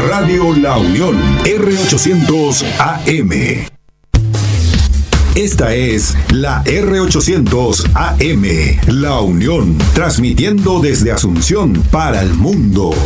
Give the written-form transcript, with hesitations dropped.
Radio La Unión, R800 AM. Esta es la R800 AM, La Unión, transmitiendo desde Asunción para el mundo.